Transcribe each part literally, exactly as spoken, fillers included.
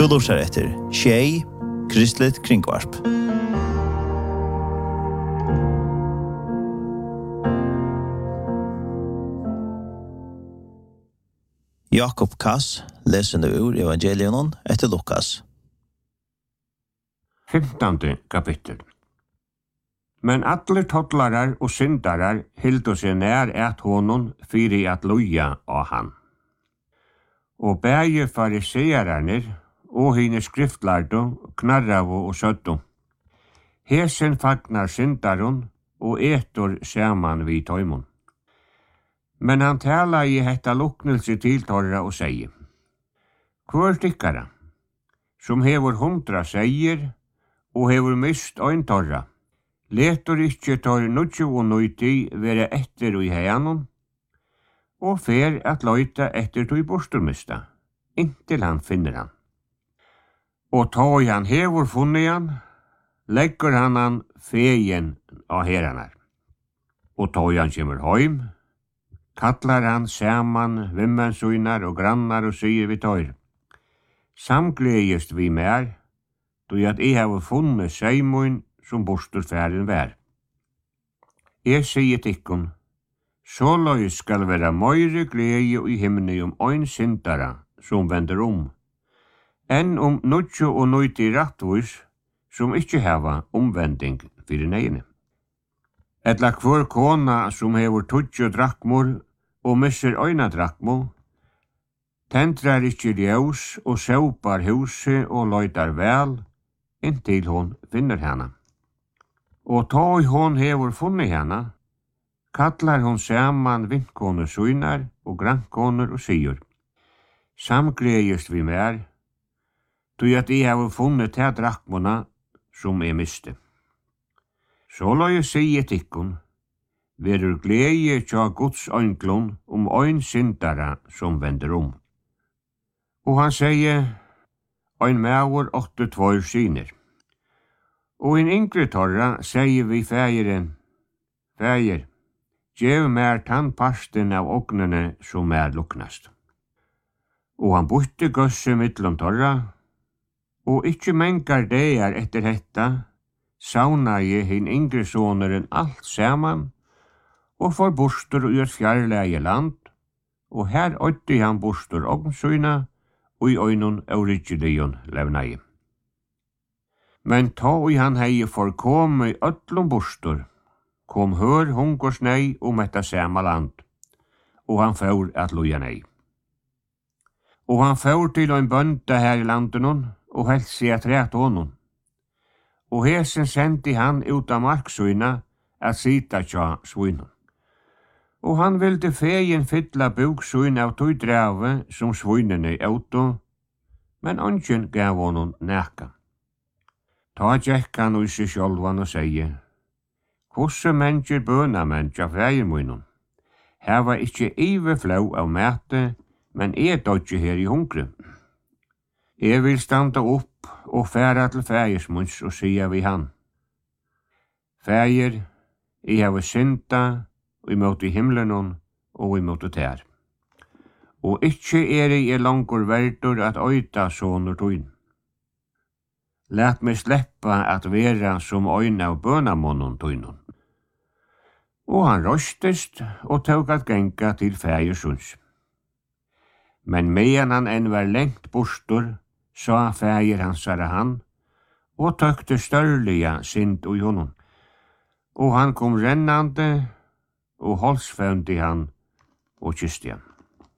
Du lurer etter Tjei, Kristligt Kringvarp. Jakob Kass leser nu ur evangelion etter Lukas. femtonde kapittel. Men alle tottlarar og syndarar hildu seg nær at honom fyri at loja av han. Og bæge fariseerarnir og hine skriftlardo knarravu og søttu. Hesen fagnar syndarun og etur saman vi tøymon. Men han tala i hetta luknelse til torra og sier: Hvor tykkara, som hevur hundra seier og hevur mist ein torra, letur ikkje tor nutju og nøyti vera etter i heianon, og fer at løyta etter tog borsturmista, inntil han finner han. Og tog han hevur funnet han, leggur han han fegen av heranar. Og tog han kjemur heim, kallar han saman vimmensuinar og grannar og sier vi tøyr: Samgledest vi mer, då at jeg har funnet seimun som borsturfæren vær. Jeg sier tikkun, så løy skal være møyre glede i himne om ein syndara som vender om, enn om nutjo og nøyti rattvis som ikkje hava omvending fyrir neine. Etla kvar kona som hevur tutjo drakmor og misser øyna drakmo, tentrar ikkje ljós og sjópar huset og løytar vel, inntil hon finner hana. Og tog hon hevur funnet hana, kallar hon saman vindkoner suinar og grannkoner og sier: Samgledest vi mer, tog at jeg har funnet te drakmona som jeg miste. Så la jeg sige tikkun, verur glede tja Guds øynglun om ein syndara som vender om. Og han sier: Ein maur åtte tvær syner. Og en yngre torra sier vi fægeren: Fæger, gjev mer tann parsten av ognene som er luknast. Og han bytte gøsse mittlom torra, og ikkje mengar deir etter hetta, sauna je hin yngre soneren alt saman, og får bostur i et fjarlæge land, og her øytti han bostur ognsuina, og i øynun aurigilion levnai. Men ta i han hei forkomme i öllum bostur, kom hør hungersnei om etta sama land, og han får at loja nei. Og han får til ein bønda her i landenon, og helst seg at ræt honom. Og hesen sendi han ut av marksuina at sita tja svuinon. Og han vilde fegen fylla buksuin av tog drave som svuinene auto, men ongen gav honom næka. Ta tjekk han ui seg sjolvan og sier: Kosse mennesker bøna menn tja fægermunnen? Her var ikkje ive flau av mæte, men jeg dodje her i hungre. Jeg vil standa opp og færa til fægersmunns og sia vi han: Fæger, jeg har synda imot i himlenon og imot tær. Og ikkje er jeg langur verdur at øyta sonur tuin. Lat meg sleppa at vera som øyna av bønamonon tuinon. Og han røstest og tåg at genga til fægersunds. Men medan han enn var lengt bostur, sa fæger hansara han, og tøkte størliga synd ui honom. Og han kom rennande, og holdsføndi han, og kysti han.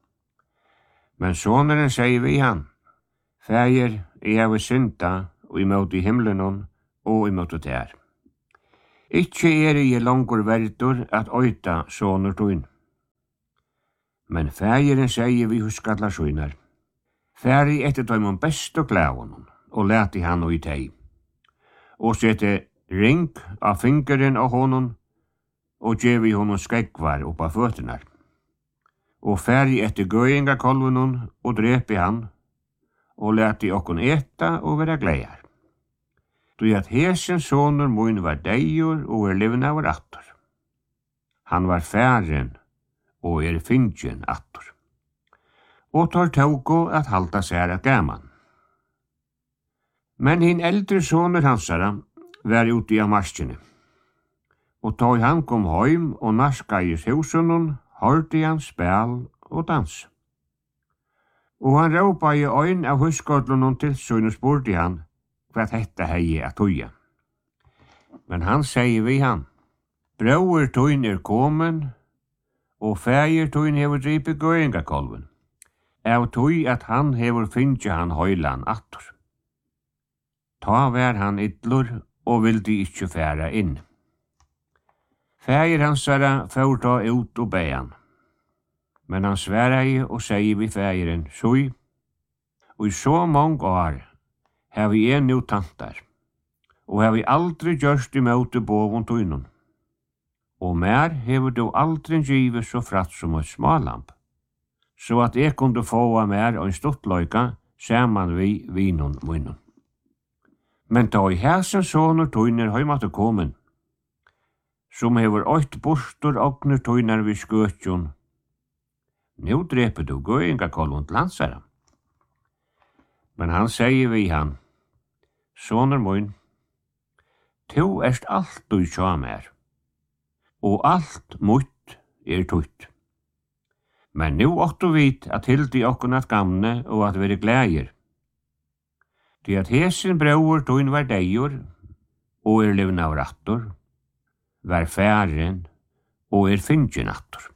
Men soneren sier vi han: Fæger, jeg har synda, og imot i himlenon, og imot tær. Ikkje er jeg langur verdur at øyta sonur tuin. Men fægeren sier vi huskallar suinar: Færi etter tøymon best og glævonon, og leti han og i tei. Og sette ring av fingeren av honom, og gjevi honom skegvar oppa føttenar. Og færi etter gøyinga kolvenon, og drepi han, og leti okkon eta og vera gleiar. Dui at hesen sonur mun var deijur og er livna var attur. Han var færen og er fingen attur. Og tar taugo at halda seg at gaman. Men hin eldre soner hansara var ute i marskene. Og da han kom heim og narskaies husunnen, hørte han spel og dans. Og han råpa i øyn av huskotlunnen til sønn og spurte han hva dette hei at tøya. Men han sier vi han, brauer tøyn er komen, og feir tøyn hever dripet gøyngakolven, av tøy at han hever finnje han høylan attor. Ta vær han idlur og vildi ikkje færa inn. Feir hansara får ta ut og bean. Men han sverrei og sier vi feiren, sui, og i så mange år har vi en nu tantar, og har vi aldri gjørst i møte bovun tøynun. Og mer hever du aldri givet så fratt som et smalamp, så at jeg kunne få av mer og en stuttløyka saman vi vinun munnun. Men da i hæsen sånur tøyner høymatte komen, som hever ått bostur ogner tøyner vi skøtjon, nu dreper du gøyngakolven til lansara. Men han sier vi han, soner mun, tu erst alt du tja mer, og alt mutt er tutt. Men nu åttu vit at hildi okkun at gamne og at veri glægir. Til at hesen brauer tuin var deir, og er livna av rattor, var færen, og er finnjen attor.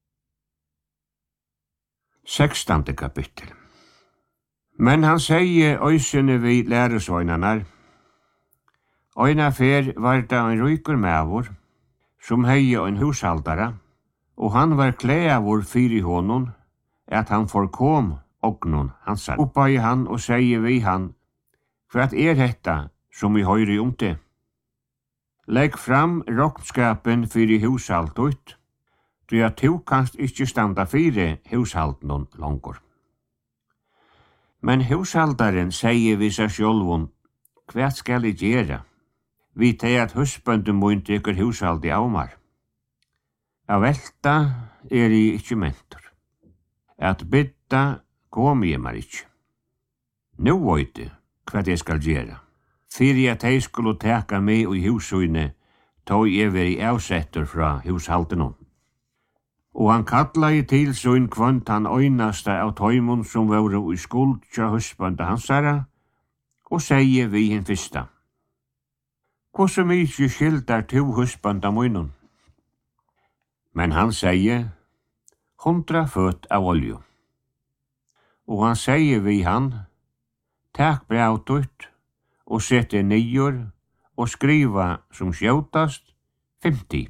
Sekstande kapittel. Men han sier øysene vi læresvøgnanar. Øyna fer var det en rykur mævur, som hei en hushaldara, og han var klæavur fyri honon, at han forkom ognon hansar. Uppa i han og sier vi han, hva er hetta som vi høyri om det? Legg fram rokkskapen fyri hushaldut, du at du kanst ikkje standa fyri hushalden langur. Men hushaldaren sier vi seg sjálvun, hva skal jeg gjere? Vi teg at husbøndum mun tykker hushaldi avmar. Av velta er jeg ikkje mentor. At bytta kom jeg mar ikkje. Nu veit jeg hva jeg skal gjere. Fyrir at jeg skulle teka meg i husøyne, tog jeg veri avsettur fra hushaldenon. Og han kallaði til søyn kvönt han øynasta av tøymon som vore i skuld tja husbanda hansara, og sier vi hinn fyrsta. Hvordan mykje skildar to husbanda munnen? Men han sier, hundra føtt av olju. Og han sier vi han, takk brautut, og sette nyer, og skriva som skjøtast, femti.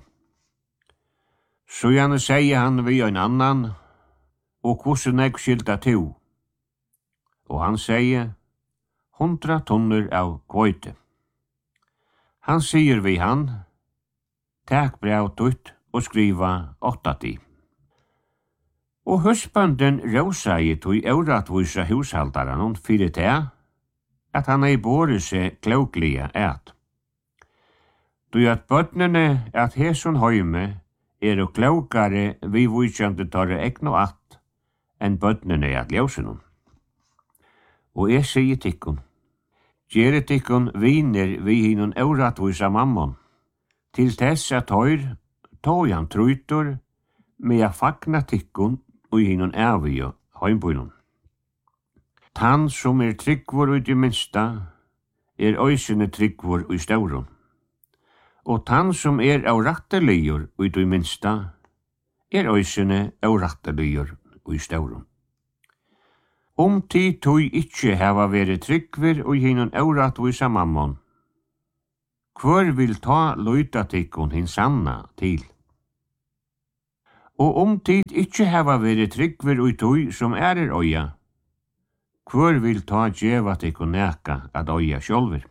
Så gjerne sier han vi en annan, og hvordan jeg skilta to. Og han sier, hundra tonner av kvøyte. Han sier vi han, takk brautut og skriva åttati. Og husbanden råsa i tog euratvusa hushaldaran fyrir det, at han ei båret seg kloklige et. Du at bøtnene at hesun høyme er og klokare vi vujkjande tar egn og at enn bøtnene at ljósinun. Og jeg sier tikkun, gjere tikkun viner vi hinun euratvusa mammon, til tess at høyr tog han truytur med a fagna tikkun og hinun evige heimbunun. Tann som er tryggvor ut i minsta, er øysene tryggvor ut i staurun. Og tann som er av ratteligur ut i minsta, er øysene av ratteligur ut i staurun. Om tid tog ikkje hava vere tryggver og hinun euratvisa mammon, hvor vil ta løyta tikkun hin sanna til? Og om tid ikkje hava vere tryggver og tog som er er øya, hvor vil ta djeva tikkun neka at øya sjolver?